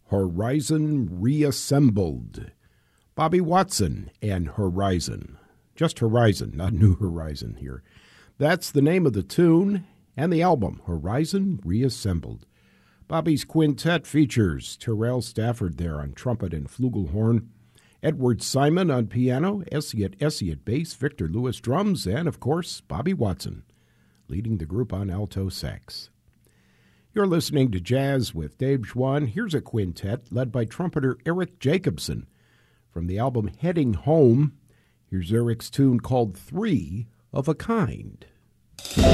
Horizon Reassembled. Bobby Watson and Horizon. Just Horizon, not New Horizon here. That's the name of the tune and the album, Horizon Reassembled. Bobby's quintet features Terrell Stafford there on trumpet and flugelhorn, Edward Simon on piano, Essie at bass, Victor Lewis drums, and, of course, Bobby Watson leading the group on alto sax. You're listening to Jazz with Dave Schwann. Here's a quintet led by trumpeter Eric Jacobson. From the album Heading Home, here's Eric's tune called Three of a Kind.